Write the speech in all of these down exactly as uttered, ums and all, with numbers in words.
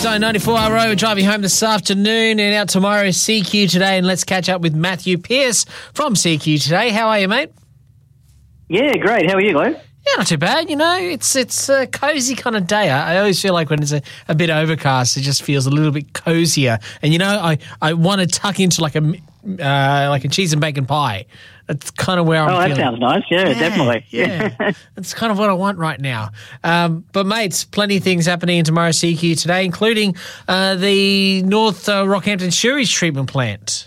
So ninety-four R O, driving home this afternoon and out tomorrow, C Q Today, and let's catch up with Matthew Pearce from C Q Today. How are you, mate? Yeah, great. How are you, Glenn? Yeah, not too bad. You know, it's it's a cosy kind of day. I, I always feel like when it's a, a bit overcast, it just feels a little bit cozier. And, you know, I, I want to tuck into like a, uh, like a cheese and bacon pie. That's kind of where I'm Oh, that feeling. sounds nice. Yeah, Yeah, definitely. Yeah, that's kind of what I want right now. Um, but, mates, plenty of things happening in tomorrow's C Q Today, including uh, the North uh, Rockhampton Sewage Treatment Plant.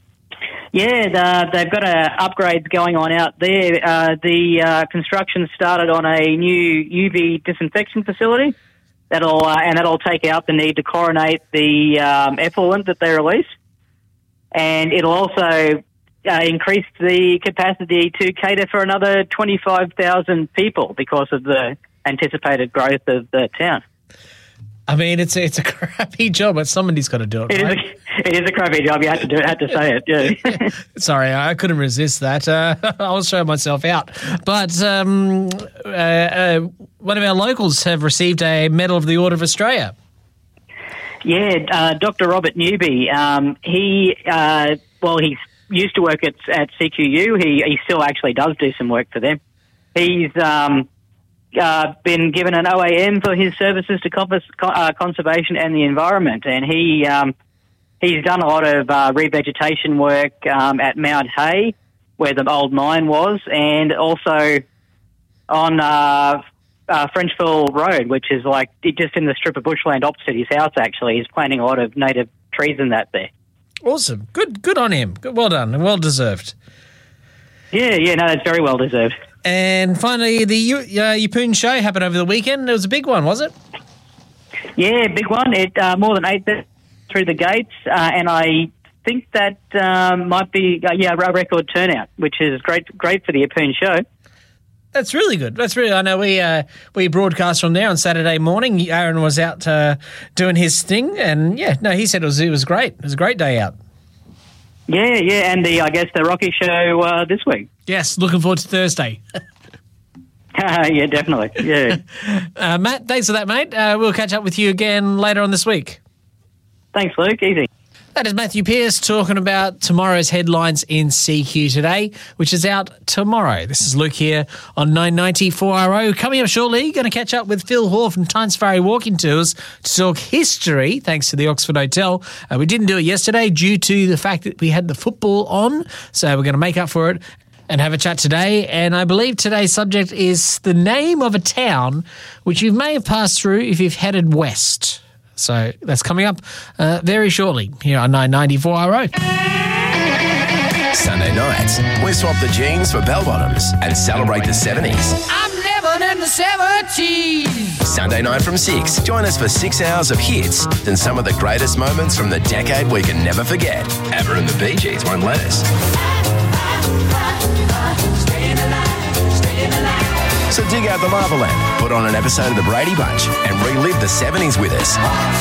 Yeah, the, they've got uh, upgrades going on out there. Uh, the uh, construction started on a new U V disinfection facility. That'll uh, and that'll take out the need to chlorinate the um, effluent that they release, and it'll also uh, increase the capacity to cater for another twenty-five thousand people because of the anticipated growth of the town. I mean, it's a, it's a crappy job, but somebody's got to do it, It right? is a, it is a crappy job. You had to do it. Had to say it. Yeah. Sorry, I couldn't resist that. Uh, I was showing myself out. But um, uh, uh, one of our locals have received a Medal of the Order of Australia. Yeah, uh, Doctor Robert Newby. Um, he uh, well, he used to work at at C Q U. He he still actually does do some work for them. He's um, uh, been given an O A M for his services to compass, uh, conservation and the environment, and he um, he's done a lot of uh, revegetation work um, at Mount Hay, where the old mine was, and also on uh, uh, Frenchville Road, which is like just in the strip of bushland opposite his house. Actually, he's planting a lot of native trees in that there. Awesome. Good good on him. Good, well done and well deserved. Yeah, yeah, no, that's very well deserved. And finally, the U- uh, Yeppoon show happened over the weekend. It was a big one, was it? Yeah, big one. It uh, more than eight through the gates, uh, and I think that um, might be uh, yeah a record turnout, which is great great for the Yeppoon show. That's really good. That's really. I know we uh, we broadcast from there on Saturday morning. Aaron was out uh, doing his thing, and yeah, no, he said it was it was great. It was a great day out. Yeah, yeah, and the I guess the Rocky show uh, this week. Yes, looking forward to Thursday. Yeah, definitely. Yeah. uh, Matt, thanks for that, mate. Uh, we'll catch up with you again later on this week. Thanks, Luke. Easy. That is Matthew Pearce talking about tomorrow's headlines in C Q Today, which is out tomorrow. This is Luke here on nine ninety four R O. Coming up shortly, going to catch up with Phil Hall from Tyne Safari Walking Tours to talk history, thanks to the Oxford Hotel. Uh, we didn't do it yesterday due to the fact that we had the football on, so we're going to make up for it and have a chat today. And I believe today's subject is the name of a town which you may have passed through if you've headed west. So that's coming up uh, very shortly here on nine ninety-four R O. Sunday nights, we swap the jeans for bell-bottoms and celebrate the seventies. I'm living in the seventies. Sunday night from six, join us for six hours of hits and some of the greatest moments from the decade we can never forget. ABBA and the Bee Gees won't let us. So dig out the lava lamp, put on an episode of The Brady Bunch and relive the seventies with us.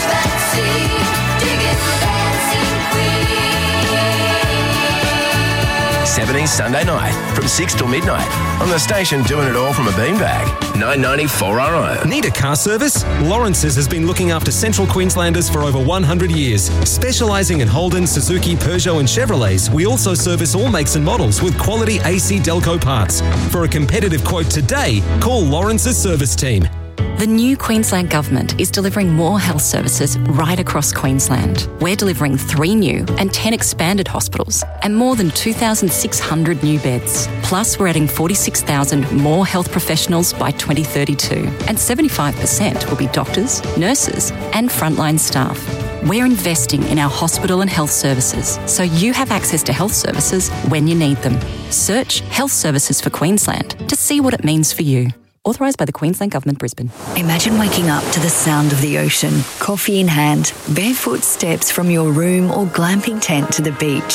seventies Sunday night from six till midnight on the station doing it all from a beanbag. nine ninety-four R O. Need a car service? Lawrence's has been looking after Central Queenslanders for over one hundred years. Specialising in Holden, Suzuki, Peugeot and Chevrolets, we also service all makes and models with quality A C Delco parts. For a competitive quote today, call Lawrence's service team. The new Queensland Government is delivering more health services right across Queensland. We're delivering three new and ten expanded hospitals and more than two thousand six hundred new beds. Plus, we're adding forty-six thousand more health professionals by twenty thirty-two, and seventy-five percent will be doctors, nurses and frontline staff. We're investing in our hospital and health services so you have access to health services when you need them. Search Health Services for Queensland to see what it means for you. Authorised by the Queensland Government, Brisbane. Imagine waking up to the sound of the ocean, coffee in hand, barefoot steps from your room or glamping tent to the beach.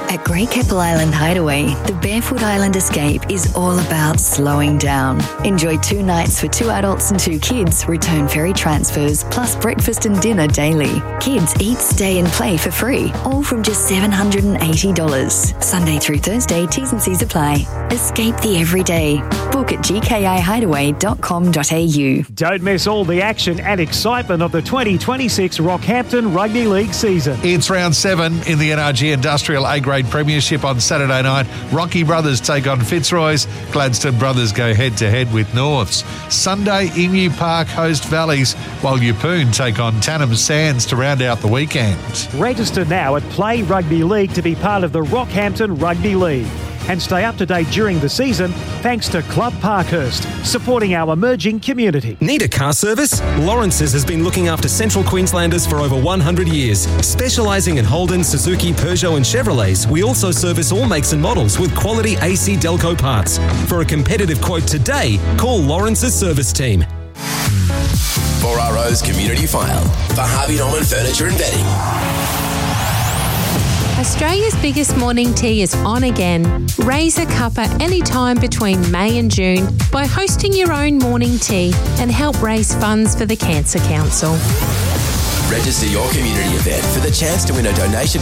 At Great Keppel Island Hideaway, the Barefoot Island Escape is all about slowing down. Enjoy two nights for two adults and two kids, return ferry transfers, plus breakfast and dinner daily. Kids eat, stay and play for free, all from just seven hundred eighty dollars. Sunday through Thursday, T's and C's apply. Escape the everyday. Book at g k i hideaway dot com dot a u. Don't miss all the action and excitement of the twenty twenty-six Rockhampton Rugby League season. It's round seven in the N R G Industrial A-Grade Premiership on Saturday night. Rocky Brothers take on Fitzroy's. Gladstone Brothers go head-to-head with Norths. Sunday, Emu Park host Valleys, while Yeppoon take on Tannum Sands to round out the weekend. Register now at Play Rugby League to be part of the Rockhampton Rugby League. And stay up to date during the season thanks to Club Parkhurst, supporting our emerging community. Need a car service? Lawrence's has been looking after Central Queenslanders for over one hundred years. Specialising in Holden, Suzuki, Peugeot and Chevrolets, we also service all makes and models with quality A C Delco parts. For a competitive quote today, call Lawrence's service team. four R O's Community File for Harvey Norman Furniture and Bedding. Australia's biggest morning tea is on again. Raise a cuppa anytime between May and June by hosting your own morning tea and help raise funds for the Cancer Council. Register your community event for the chance to win a donation